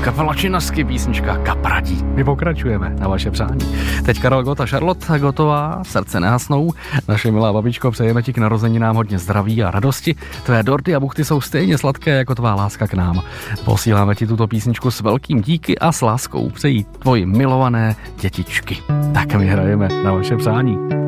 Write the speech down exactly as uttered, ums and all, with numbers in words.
Kapela Činasky, písnička Kapradí. My pokračujeme na vaše přání. Teď Karel Gott a Charlotte Gottová, Srdce nehasnou. Naše milá babičko, přejeme ti k narozeninám hodně zdraví a radosti. Tvé dorty a buchty jsou stejně sladké jako tvá láska k nám. Posíláme ti tuto písničku s velkým díky a s láskou. Přejí tvoji milované dětičky. Tak my hrajeme na vaše přání.